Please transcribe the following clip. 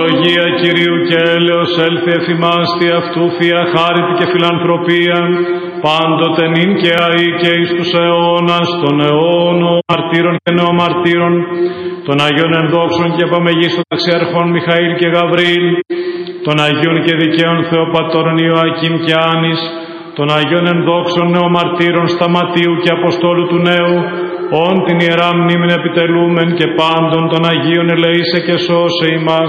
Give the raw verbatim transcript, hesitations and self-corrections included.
Λογία Κυρίου και έλεος έλθει εφημάς τη αυτού θεία χάριτη και φιλανθρωπία, πάντοτε νυν και αεί και εις τους αιώνας των αιώνων, μαρτύρων και νεομαρτύρων, των Αγίων ενδόξων και επαμεγίστων ταξιαρχών Μιχαήλ και Γαβρίλ, των Αγίων και δικαίων Θεοπατώρων Ιωακήμ και Άνης, των Αγίων ενδόξων νεομαρτύρων Σταματίου και Αποστόλου του Νέου, όν την Ιερά Μνήμην επιτελούμεν και πάντων των Αγίων ελεήσε και σώσε ημάς.